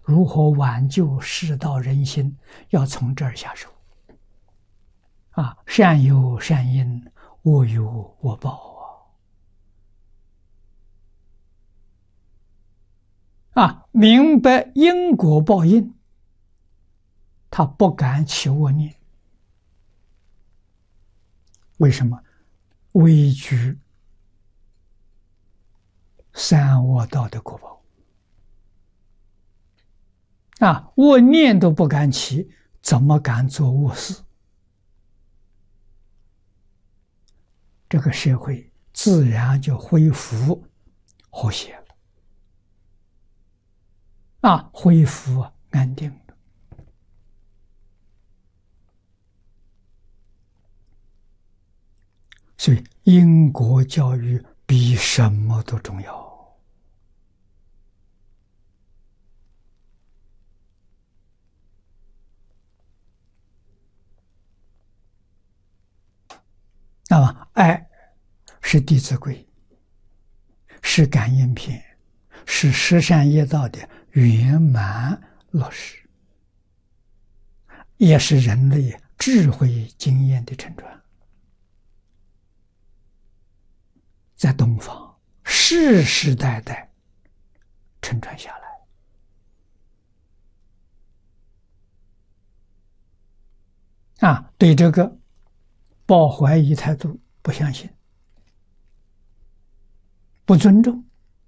如何挽救世道人心，要从这儿下手。善有善因，恶有恶报明白因果报应，他不敢起恶念。为什么？畏惧三恶道的果报恶念都不敢起，怎么敢做恶事？这个社会自然就恢复和谐了恢复安定了。所以因果教育比什么都重要那么爱是《弟子规》，是感应篇，是十善业道的圆满落实，也是人类智慧经验的承传。在东方世世代代承传下来对这个抱怀疑态度，不相信，不尊重，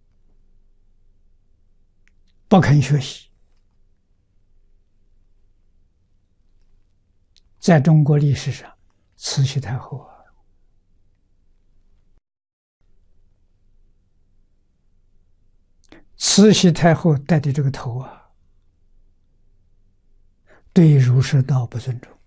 不肯学习。在中国历史上，慈禧太后慈禧太后带的这个头对儒释道不尊重